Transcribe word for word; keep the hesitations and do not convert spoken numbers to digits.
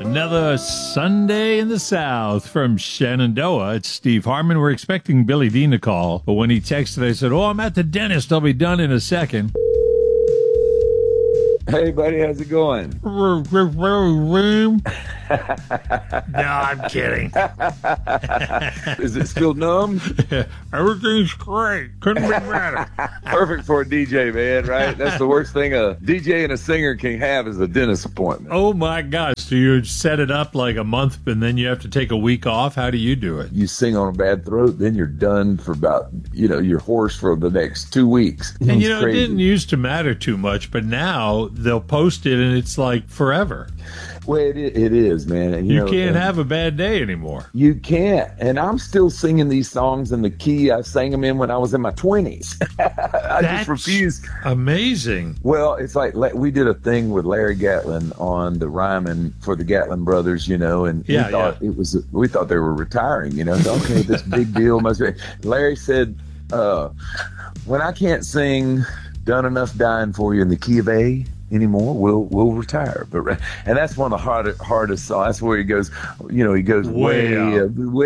Another Sunday in the South from Shenandoah. It's Steve Harmon. We're expecting Billy Dean to call, but when he texted, I said, oh, I'm at the dentist. I'll be done in a second. Hey, buddy, how's it going? No, I'm kidding. Is it still numb? Everything's great. Couldn't be better. Perfect for a D J, man, right? That's the worst thing a D J and a singer can have is a dentist appointment. Oh, my gosh. So you set it up like a month, and then you have to take a week off? How do you do it? You sing on a bad throat, then you're done for about, you know, you're hoarse for the next two weeks. And, It's you know, crazy. it didn't used to matter too much, but now they'll post it, and it's like forever. Well, it, it is, man. And, You, know, can't and have a bad day anymore. You can't. And I'm still singing these songs in the key I sang them in when I was in my twenties. I That's just refuse. Amazing. Well, it's like la- we did a thing with Larry Gatlin on the Ryman for the Gatlin brothers, you know, and Yeah, we thought yeah. it was we thought they were retiring, you know. So, okay, this big deal must be. Larry said, uh, "When I can't sing, done enough dying for you in the key of A anymore, we'll we'll retire." But and that's one of the hardest hardest songs. That's where he goes, you know, he goes Way way up. uh, way